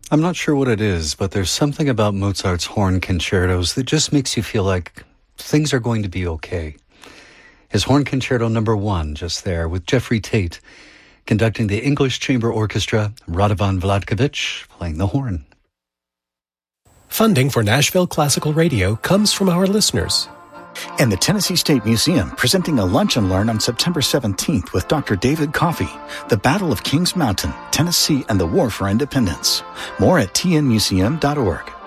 I'm not sure what it is, but there's something about Mozart's horn concertos that just makes you feel like things are going to be okay. His Horn Concerto No. 1, just there, with Jeffrey Tate conducting the English Chamber Orchestra, Radovan Vlatkovich playing the horn. Funding for Nashville Classical Radio comes from our listeners. And the Tennessee State Museum presenting a Lunch and Learn on September 17th with Dr. David Coffey, The Battle of Kings Mountain, Tennessee and the War for Independence. More at tnmuseum.org.